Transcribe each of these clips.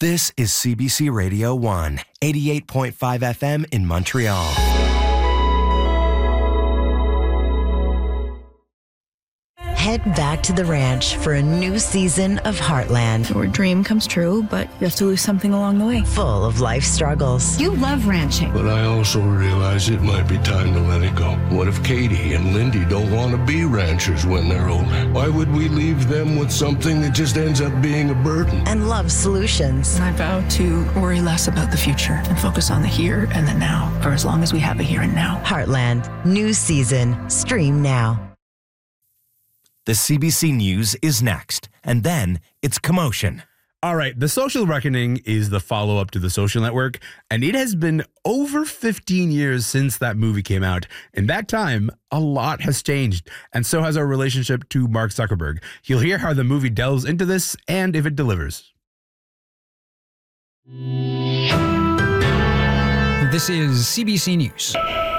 This is CBC Radio 1, 88.5 FM in Montreal. Head back to the ranch for a new season of Heartland. Your dream comes true, but you have to lose something along the way. Full of life struggles. You love ranching. But I also realize it might be time to let it go. What if Katie and Lindy don't want to be ranchers when they're older? Why would we leave them with something that just ends up being a burden? And love solutions. I vow to worry less about the future and focus on the here and the now, for as long as we have a here and now. Heartland, new season. Stream now. The CBC News is next, and then it's Commotion. All right, The Social Reckoning is the follow-up to The Social Network, and it has been over 15 years since that movie came out. In that time, a lot has changed, and so has our relationship to Mark Zuckerberg. You'll hear how the movie delves into this and if it delivers. This is CBC News.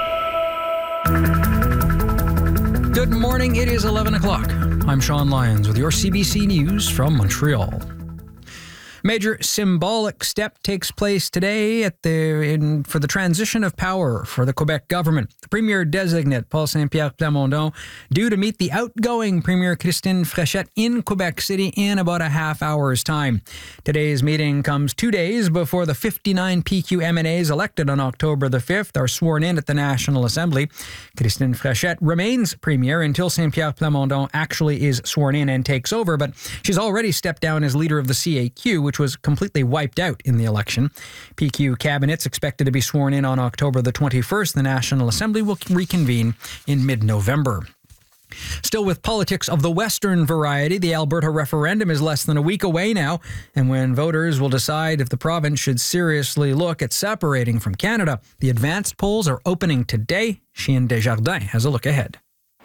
Good morning, it is 11 o'clock. I'm Sean Lyons with your CBC News from Montreal. Major symbolic step takes place today for the transition of power for the Quebec government. The Premier-designate, Paul Saint-Pierre Plamondon, due to meet the outgoing Premier Christine Fréchette in Quebec City in about a half hour's time. Today's meeting comes 2 days before the 59 PQ MNAs elected on October the 5th are sworn in at the National Assembly. Christine Fréchette remains Premier until Saint-Pierre Plamondon actually is sworn in and takes over, but she's already stepped down as leader of the CAQ, which was completely wiped out in the election. PQ cabinet's expected to be sworn in on October the 21st. The National Assembly will reconvene in mid-November. Still with politics of the Western variety, the Alberta referendum is less than a week away now, and when voters will decide if the province should seriously look at separating from Canada. The advanced polls are opening today. Chien Desjardins has a look ahead.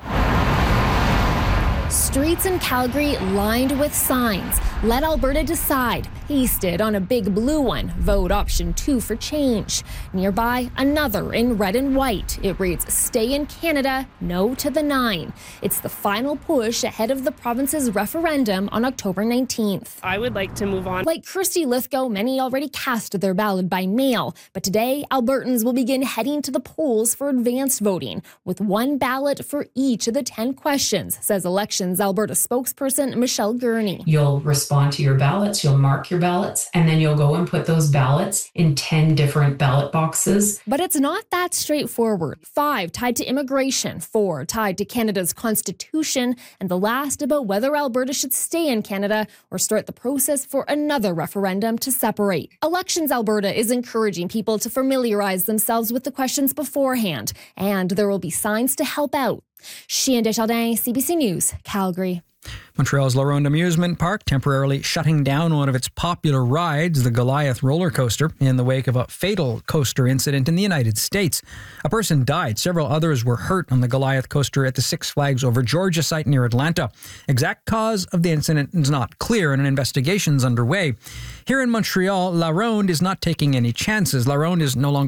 Streets in Calgary lined with signs. Let Alberta decide. Pasted on a big blue one. Vote option 2 for change. Nearby, another in red and white. It reads, Stay in Canada, no to the 9. It's the final push ahead of the province's referendum on October 19th. I would like to move on. Like Kirsty Lithgow, many already cast their ballot by mail. But today, Albertans will begin heading to the polls for advanced voting, with one ballot for each of the 10 questions, says Elections Alberta spokesperson Michelle Gurney. You'll respond to your ballots, you'll mark your ballots, and then you'll go and put those ballots in 10 different ballot boxes. But it's not that straightforward. 5 tied to immigration, 4 tied to Canada's constitution, and the last about whether Alberta should stay in Canada or start the process for another referendum to separate. Elections Alberta is encouraging people to familiarize themselves with the questions beforehand, and there will be signs to help out. Chien Desjardins, CBC News, Calgary. Montreal's La Ronde Amusement Park temporarily shutting down one of its popular rides, the Goliath roller coaster, in the wake of a fatal coaster incident in the United States. A person died. Several others were hurt on the Goliath coaster at the Six Flags Over Georgia site near Atlanta. Exact cause of the incident is not clear and an investigation is underway. Here in Montreal, La Ronde is not taking any chances. La Ronde is no longer